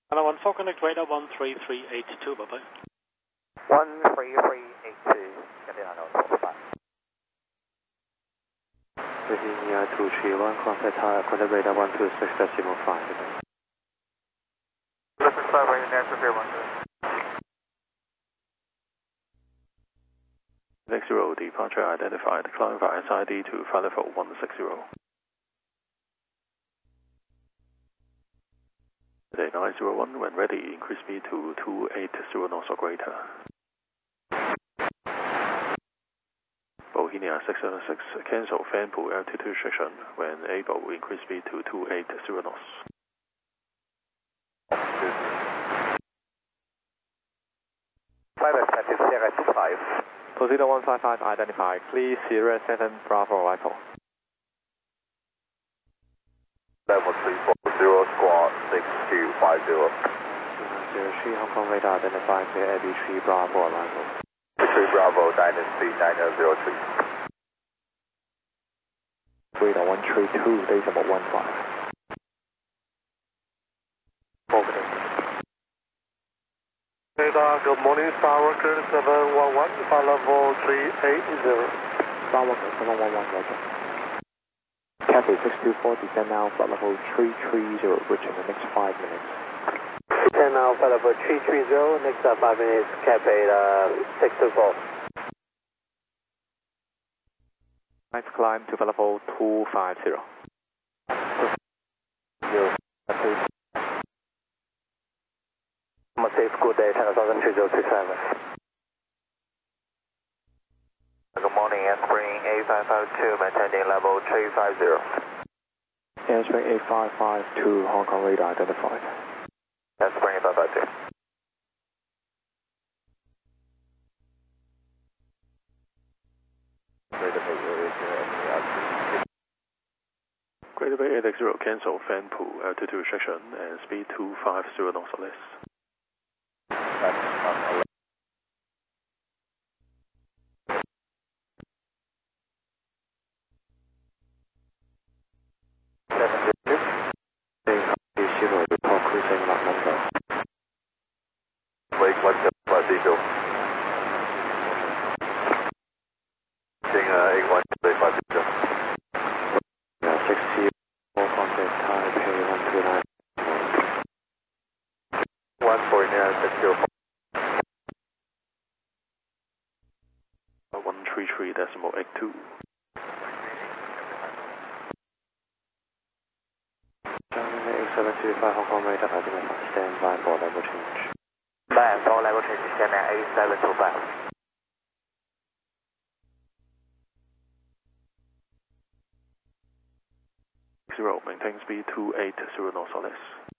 Hello, 14 connect radar 13382, bye-bye. 13382, copy on 5. Virginia 231, contact high, contact radar 126.05. Listen, sorry, that's a fair one. Next 0, departure identified, climb via SID to flight level 160. Today 901, when ready, increase speed to 280 knots or greater. Bohemia 676, cancel fan pool altitude restriction, when able, increase speed to 280 knots. Posito 155 identified, please Sierra 7 Bravo Rifle. Level 340, squad 6250. 03 Hong Kong radar identified, clear AB3 Bravo arrival. 3 Bravo, Dynasty 9003. Radar 132, decimal 15. Radar, good morning, Starwalker 711, flight level 380. Starwalker 711, roger. Cathay 624, descend now, flight level 330, reaching the next 5 minutes. Descend now, flight level 330, next 5 minutes, Cathay 624. Next climb to flight level 250. Safe, good day, 10,3037. Good morning, Airspring 8552, maintaining level 350. Airspring 8552, Hong Kong radar identified. Airspring 8552. Greater Bay 860, cancel fan pool altitude restriction and speed 250 knots or less. Cruising Mach number. Wake 175 81 60, contact Taipei 129. 149 133.82. Charlie 8725 Hong Kong radar identified, stand by for level change. Bye, for level change, descend 8725. 0, maintain speed 280 knots or less.